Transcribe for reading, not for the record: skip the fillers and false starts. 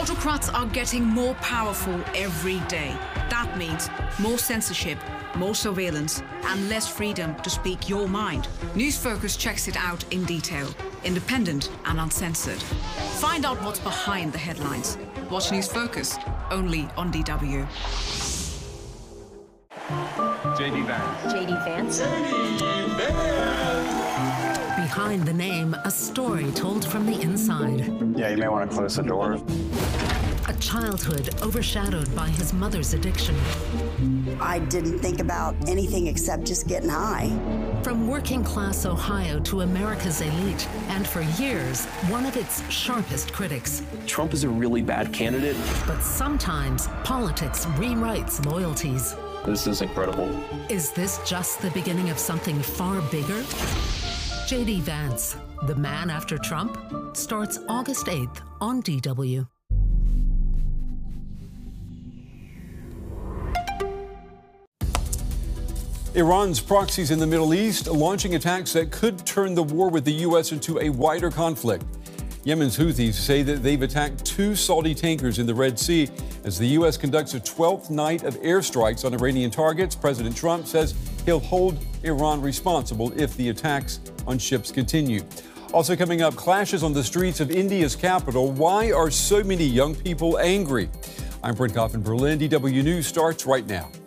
Autocrats are getting more powerful every day. That means more censorship, more surveillance, and less freedom to speak your mind. News Focus checks it out in detail, independent and uncensored. Find out what's behind the headlines. Watch News Focus, only on DW. JD Vance. JD Vance. JD Vance. Behind the name, a story told from the inside. Yeah, you may want to close the door. A childhood overshadowed by his mother's addiction. I didn't think about anything except just getting high. From working class Ohio to America's elite, and for years, one of its sharpest critics. Trump is a really bad candidate. But sometimes politics rewrites loyalties. This is incredible. Is this just the beginning of something far bigger? JD Vance, The Man After Trump, starts August 8th on DW. Iran's proxies in the Middle East launching attacks that could turn the war with the U.S. into a wider conflict. Yemen's Houthis say that they've attacked 2 Saudi tankers in the Red Sea as the U.S. conducts a 12th night of airstrikes on Iranian targets. President Trump says he'll hold Iran responsible if the attacks on ships continue. Also coming up, clashes on the streets of India's capital. Why are so many young people angry? I'm Brent Goff in Berlin. DW News starts right now.